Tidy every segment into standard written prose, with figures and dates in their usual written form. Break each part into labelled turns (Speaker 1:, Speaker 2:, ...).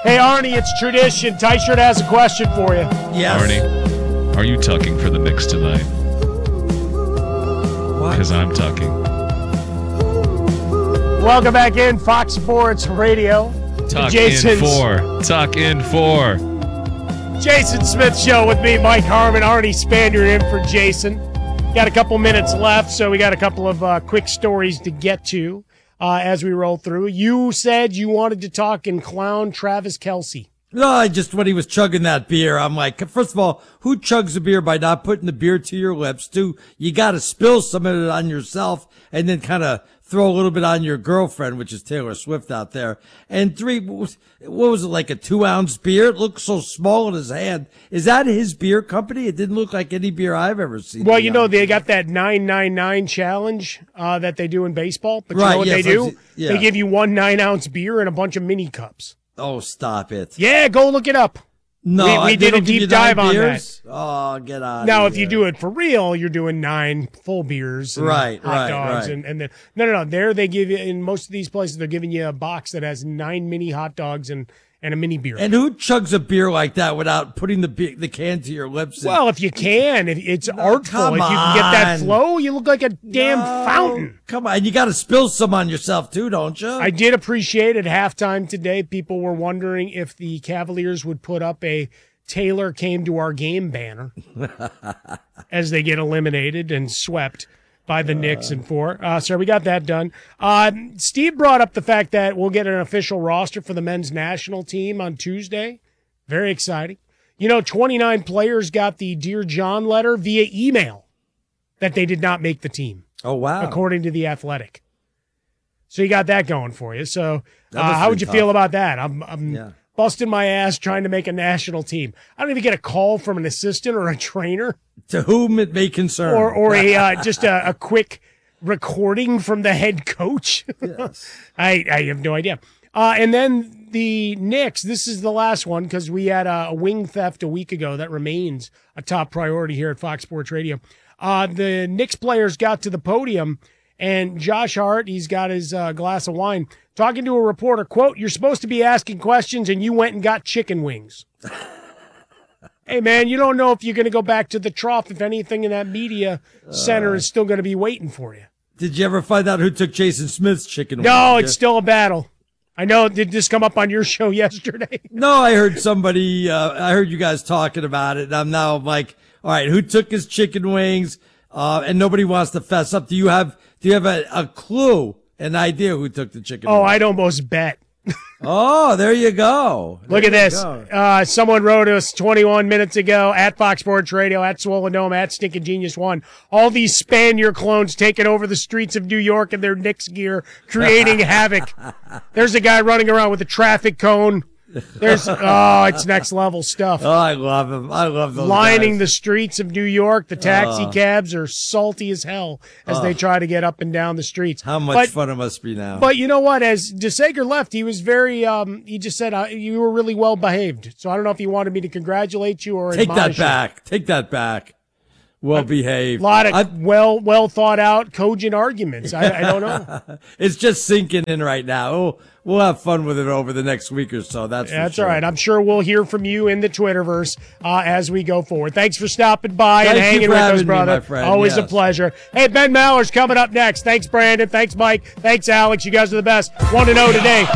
Speaker 1: Hey, Arnie, it's tradition. Tight Shirt has a question for you.
Speaker 2: Yes.
Speaker 3: Arnie, are you tucking for the Knicks tonight? Because I'm tucking.
Speaker 1: Welcome back in, Fox Sports Radio.
Speaker 3: Tuck in four.
Speaker 1: Jason Smith Show with me, Mike Harmon, Arnie Spanier in for Jason. Got a couple minutes left, so we got a couple of quick stories to get to as we roll through. You said you wanted to talk and clown Travis Kelce.
Speaker 2: No, when he was chugging that beer, I'm like, first of all, who chugs a beer by not putting the beer to your lips? Two, you got to spill some of it on yourself and then kind of throw a little bit on your girlfriend, which is Taylor Swift out there. And three, what was it, like a 2-ounce beer? It looked so small in his hand. Is that his beer company? It didn't look like any beer I've ever seen.
Speaker 1: Well, you know, they got that 999 challenge that they do in baseball. But you know what they do?
Speaker 2: Yeah.
Speaker 1: They give you one 9-ounce beer and a bunch of mini cups.
Speaker 2: Oh, stop it.
Speaker 1: Yeah, go look it up.
Speaker 2: No,
Speaker 1: we did a deep dive on that.
Speaker 2: Oh, get out
Speaker 1: Now,
Speaker 2: of
Speaker 1: if
Speaker 2: here.
Speaker 1: you do it for real, you're doing 9 full beers and hot dogs.
Speaker 2: Right.
Speaker 1: And then, no. There they give you, in most of these places, they're giving you a box that has 9 mini hot dogs and a mini beer.
Speaker 2: And who chugs a beer like that without putting the can to your lips?
Speaker 1: Well, if you can, it's artful. If you can get that flow, you look like a damn fountain.
Speaker 2: Come on, and you got to spill some on yourself too, don't you?
Speaker 1: I did appreciate at halftime today, people were wondering if the Cavaliers would put up a Taylor came to our game banner as they get eliminated and swept by the Knicks in 4. So we got that done. Steve brought up the fact that we'll get an official roster for the men's national team on Tuesday. Very exciting. You know, 29 players got the Dear John letter via email that they did not make the team.
Speaker 2: Oh, wow.
Speaker 1: According to The Athletic. So you got that going for you. So how would you feel about that? I'm busting my ass trying to make a national team. I don't even get a call from an assistant or a trainer.
Speaker 2: To whom it may concern.
Speaker 1: Or a quick recording from the head coach.
Speaker 2: Yes.
Speaker 1: I have no idea. And then the Knicks, this is the last one because we had a wing theft a week ago that remains a top priority here at Fox Sports Radio. The Knicks players got to the podium, and Josh Hart, he's got his glass of wine, talking to a reporter, quote, "You're supposed to be asking questions, and you went and got chicken wings." Hey, man, you don't know if you're going to go back to the trough if anything in that media center is still going to be waiting for you.
Speaker 2: Did you ever find out who took Jason Smith's chicken wings?
Speaker 1: No, it's still a battle. I know. Did this come up on your show yesterday?
Speaker 2: No, I heard somebody, I heard you guys talking about it, and I'm now like, all right, who took his chicken wings? And nobody wants to fess up. Do you have a clue, an idea who took the chicken wings?
Speaker 1: I'd almost bet.
Speaker 2: Oh, there you go.
Speaker 1: Look at this. Someone wrote us 21 minutes ago at Fox Sports Radio, at Swollen Dome, at Stinking Genius 1. All these Spanier clones taking over the streets of New York in their Knicks gear, creating havoc. There's a guy running around with a traffic cone. It's next level stuff.
Speaker 2: Oh, I love him. I love those
Speaker 1: lining
Speaker 2: guys.
Speaker 1: the streets of New York. The taxi cabs are salty as hell as they try to get up and down the streets.
Speaker 2: How much fun it must be now.
Speaker 1: But you know what? As DeSager left, he was very, he just said, you were really well behaved. So I don't know if he wanted me to congratulate you or
Speaker 2: Take that
Speaker 1: admonish you.
Speaker 2: back. Take that back. Well behaved.
Speaker 1: A lot of well thought out, cogent arguments. I don't know.
Speaker 2: It's just sinking in right now. We'll have fun with it over the next week or so. That's
Speaker 1: all right. I'm sure we'll hear from you in the Twitterverse as we go forward. Thanks for stopping by and hanging with us, brother. Always a pleasure. Hey, Ben Maller's coming up next. Thanks, Brandon. Thanks, Mike. Thanks, Alex. You guys are the best. 1-0 today.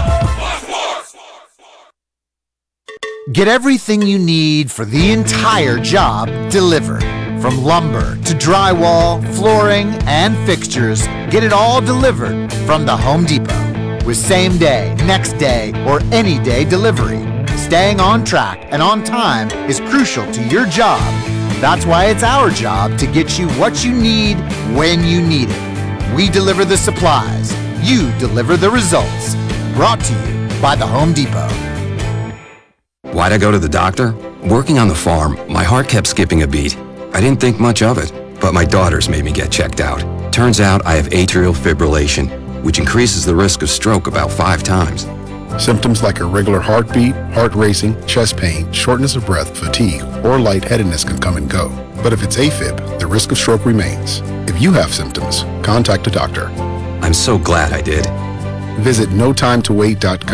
Speaker 4: Get everything you need for the entire job delivered. From lumber to drywall, flooring, and fixtures, get it all delivered from the Home Depot. With same day, next day, or any day delivery. Staying on track and on time is crucial to your job. That's why it's our job to get you what you need when you need it. We deliver the supplies. You deliver the results. Brought to you by the Home Depot.
Speaker 5: Why'd I go to the doctor? Working on the farm, my heart kept skipping a beat. I didn't think much of it, but my daughters made me get checked out. Turns out I have atrial fibrillation, which increases the risk of stroke about 5 times.
Speaker 6: Symptoms like irregular heartbeat, heart racing, chest pain, shortness of breath, fatigue, or lightheadedness can come and go. But if it's AFib, the risk of stroke remains. If you have symptoms, contact a doctor.
Speaker 5: I'm so glad I did.
Speaker 6: Visit notimetowait.com.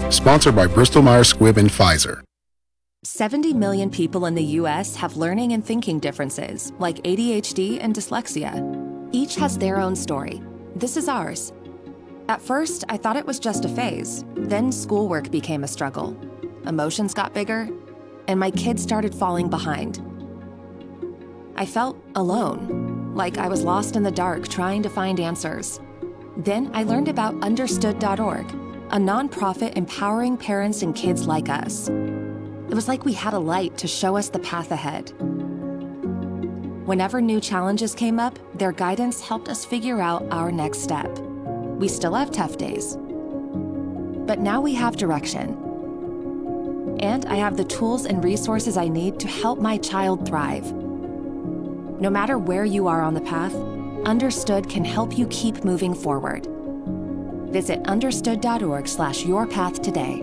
Speaker 6: Sponsored by Bristol Myers Squibb and Pfizer.
Speaker 7: 70 million people in the U.S. have learning and thinking differences, like ADHD and dyslexia. Each has their own story. This is ours. At first, I thought it was just a phase. Then schoolwork became a struggle. Emotions got bigger, and my kids started falling behind. I felt alone, like I was lost in the dark trying to find answers. Then I learned about Understood.org, a nonprofit empowering parents and kids like us. It was like we had a light to show us the path ahead. Whenever new challenges came up, their guidance helped us figure out our next step. We still have tough days, but now we have direction. And I have the tools and resources I need to help my child thrive. No matter where you are on the path, Understood can help you keep moving forward. Visit understood.org/yourpath today.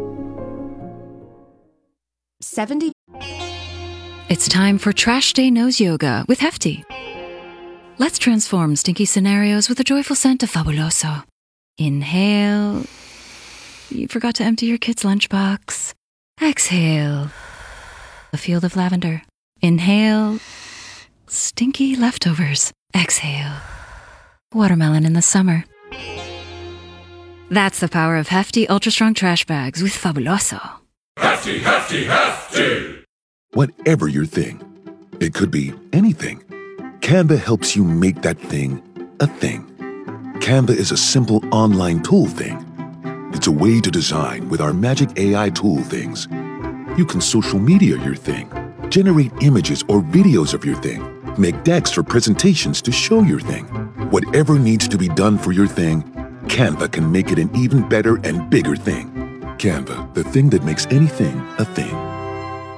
Speaker 7: 70.
Speaker 8: It's time for Trash Day Nose Yoga with Hefty. Let's transform stinky scenarios with a joyful scent of Fabuloso. Inhale. You forgot to empty your kid's lunchbox. Exhale. A field of lavender. Inhale. Stinky leftovers. Exhale. Watermelon in the summer. That's the power of Hefty Ultra Strong Trash Bags with Fabuloso.
Speaker 9: Hefty, hefty, hefty!
Speaker 10: Whatever your thing, it could be anything. Canva helps you make that thing a thing. Canva is a simple online tool thing. It's a way to design with our magic AI tool things. You can social media your thing, generate images or videos of your thing, make decks or presentations to show your thing. Whatever needs to be done for your thing, Canva can make it an even better and bigger thing. Canva, the thing that makes anything a thing.